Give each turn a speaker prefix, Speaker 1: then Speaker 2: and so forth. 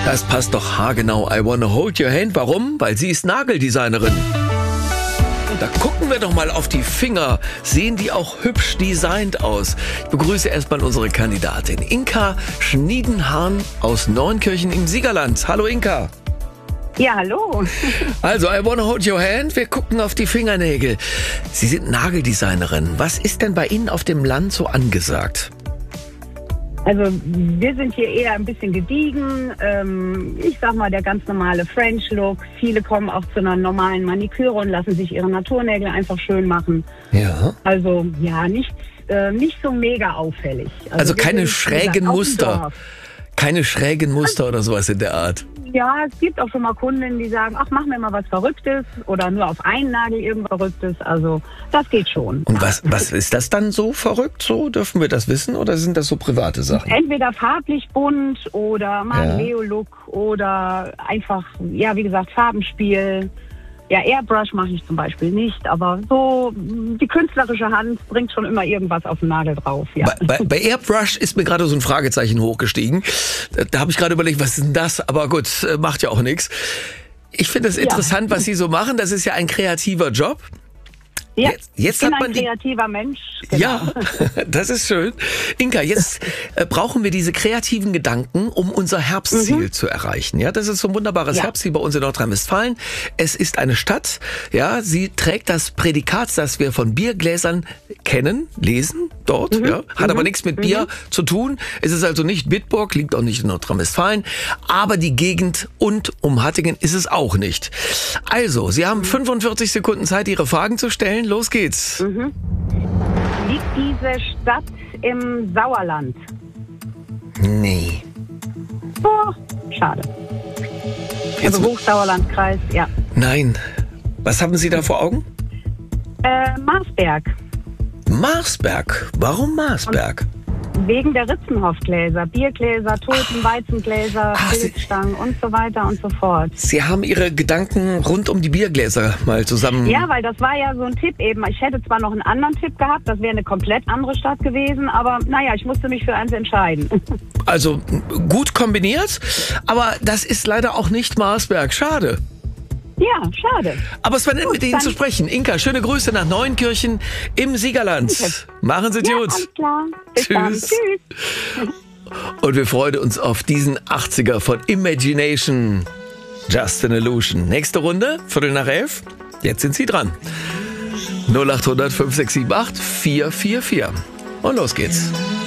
Speaker 1: Das passt doch haargenau. I wanna hold your hand. Warum? Weil sie ist Nageldesignerin. Und da gucken wir doch mal auf die Finger. Sehen die auch hübsch designt aus? Ich begrüße erstmal unsere Kandidatin Inka Schniedenhahn aus Neunkirchen im Siegerland. Hallo Inka.
Speaker 2: Ja, hallo.
Speaker 1: Also, I wanna hold your hand. Wir gucken auf die Fingernägel. Sie sind Nageldesignerin. Was ist denn bei Ihnen auf dem Land so angesagt?
Speaker 2: Also wir sind hier eher ein bisschen gediegen. Ich sag mal, der ganz normale French-Look. Viele kommen auch zu einer normalen Maniküre und lassen sich ihre Naturnägel einfach schön machen.
Speaker 1: Ja.
Speaker 2: Also ja, nicht so mega auffällig.
Speaker 1: Also
Speaker 2: wir
Speaker 1: keine
Speaker 2: sind, wie
Speaker 1: schrägen
Speaker 2: gesagt, auf dem
Speaker 1: Muster.
Speaker 2: Dorf.
Speaker 1: Keine schrägen Muster oder sowas in der Art.
Speaker 2: Ja, es gibt auch schon mal Kundinnen, die sagen, ach, mach mir mal was Verrücktes oder nur auf einen Nagel irgendwas Verrücktes. Also das geht schon.
Speaker 1: Und was ist das dann so verrückt? So dürfen wir das wissen oder sind das so private Sachen?
Speaker 2: Entweder farblich bunt oder mal ein Leo-Look oder einfach, ja, wie gesagt, Farbenspiel. Ja, Airbrush mache ich zum Beispiel nicht, aber so die künstlerische Hand bringt schon immer irgendwas auf den Nagel drauf. Ja.
Speaker 1: Bei Airbrush ist mir gerade so ein Fragezeichen hochgestiegen. Da habe ich gerade überlegt, was ist denn das? Aber gut, macht ja auch nichts. Ich finde es interessant, was Sie so machen. Das ist ja ein kreativer Job.
Speaker 2: Ja,
Speaker 1: jetzt
Speaker 2: ich bin
Speaker 1: hat man
Speaker 2: ein kreativer Mensch. Genau.
Speaker 1: Ja, das ist schön. Inka, jetzt brauchen wir diese kreativen Gedanken, um unser Herbstziel zu erreichen. Ja, das ist so ein wunderbares Herbstziel bei uns in Nordrhein-Westfalen. Es ist eine Stadt. Ja, sie trägt das Prädikat, das wir von Biergläsern kennen, lesen dort. Ja, hat aber nichts mit Bier zu tun. Es ist also nicht Bitburg, liegt auch nicht in Nordrhein-Westfalen. Aber die Gegend und um Hattingen ist es auch nicht. Also, Sie haben 45 Sekunden Zeit, Ihre Fragen zu stellen. Los geht's.
Speaker 2: Liegt diese Stadt im Sauerland?
Speaker 1: Nee.
Speaker 2: Oh, schade.
Speaker 1: Jetzt-
Speaker 2: Also Hochsauerlandkreis, ja.
Speaker 1: Nein. Was haben Sie da vor Augen?
Speaker 2: Marsberg.
Speaker 1: Marsberg. Warum Marsberg?
Speaker 2: Wegen der Ritzenhoff-Gläser, Biergläser, Tulpen, Weizengläser, Pilzstangen und so weiter und so fort.
Speaker 1: Sie haben Ihre Gedanken rund um die Biergläser mal zusammen...
Speaker 2: Ja, weil das war ja so ein Tipp eben. Ich hätte zwar noch einen anderen Tipp gehabt, das wäre eine komplett andere Stadt gewesen, aber naja, ich musste mich für eins entscheiden.
Speaker 1: Also gut kombiniert, aber das ist leider auch nicht Marsberg. Schade.
Speaker 2: Ja, schade.
Speaker 1: Aber es war nett, mit Ihnen zu sprechen. Inka, schöne Grüße nach Neunkirchen im Siegerland.
Speaker 2: Okay.
Speaker 1: Machen Sie es
Speaker 2: Ja,
Speaker 1: gut.
Speaker 2: alles klar. Bis dann.
Speaker 1: Tschüss.
Speaker 2: Tschüss.
Speaker 1: Und wir freuen uns auf diesen 80er von Imagination. Just an Illusion. Nächste Runde, 11:15. Jetzt sind Sie dran. 0800 5678 444. Und los geht's.